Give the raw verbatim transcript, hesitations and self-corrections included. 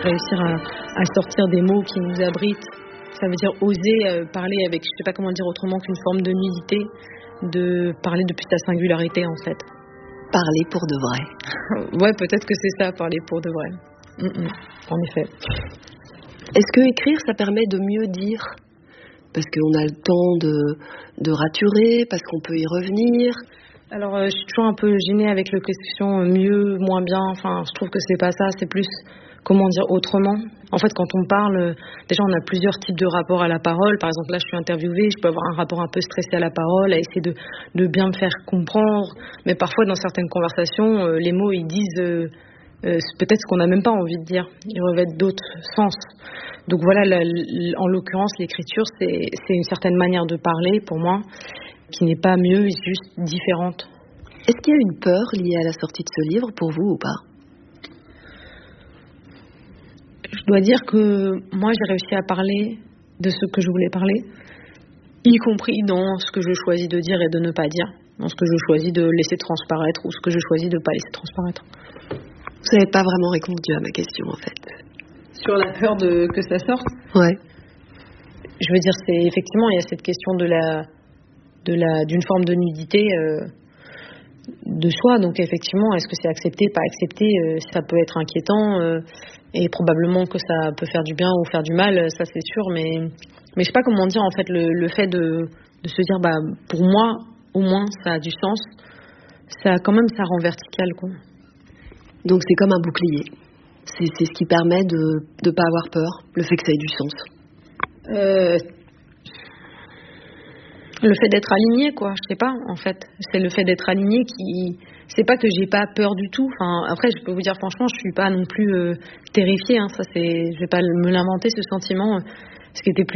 réussir à, à sortir des mots qui nous abritent. Ça veut dire oser euh, parler avec, je sais pas comment le dire autrement qu'une forme de nudité, de parler depuis sa singularité en fait. Parler pour de vrai. Ouais, peut-être que c'est ça, parler pour de vrai. Mm-mm, en effet. Est-ce que écrire, ça permet de mieux dire ? Parce qu'on a le temps de, de raturer, parce qu'on peut y revenir. Alors, euh, je suis toujours un peu gênée avec la question euh, mieux, moins bien. Enfin, je trouve que c'est pas ça, c'est plus, comment dire, autrement. En fait, quand on parle, euh, déjà, on a plusieurs types de rapports à la parole. Par exemple, là, je suis interviewée, je peux avoir un rapport un peu stressé à la parole, à essayer de, de bien me faire comprendre. Mais parfois, dans certaines conversations, euh, les mots, ils disent euh, euh, peut-être ce qu'on n'a même pas envie de dire. Ils revêtent d'autres sens. Donc voilà, la, la, en l'occurrence, l'écriture, c'est, c'est une certaine manière de parler, pour moi, qui n'est pas mieux, juste différente. Est-ce qu'il y a une peur liée à la sortie de ce livre pour vous ou pas ? Je dois dire que moi, j'ai réussi à parler de ce que je voulais parler, y compris dans ce que je choisis de dire et de ne pas dire, dans ce que je choisis de laisser transparaître ou ce que je choisis de ne pas laisser transparaître. Vous n'avez pas vraiment répondu à ma question, en fait. Sur la peur de que ça sorte ? Ouais. Je veux dire, c'est effectivement, il y a cette question de la, de la, d'une forme de nudité euh, de soi. Donc effectivement, est-ce que c'est accepté, pas accepté ? euh, Ça peut être inquiétant euh, et probablement que ça peut faire du bien ou faire du mal, ça c'est sûr. Mais mais je sais pas comment dire en fait le, le fait de, de se dire bah pour moi au moins ça a du sens. Ça quand même ça rend vertical quoi. Donc c'est comme un bouclier. C'est, c'est ce qui permet de ne pas avoir peur, le fait que ça ait du sens. Euh, le fait d'être aligné, quoi, je sais pas, en fait. C'est le fait d'être aligné qui... C'est pas que j'ai pas peur du tout. Enfin, après, je peux vous dire franchement, je suis pas non plus euh, terrifiée. Hein, ça, c'est... Je vais pas me l'inventer, ce sentiment. Ce qui était plus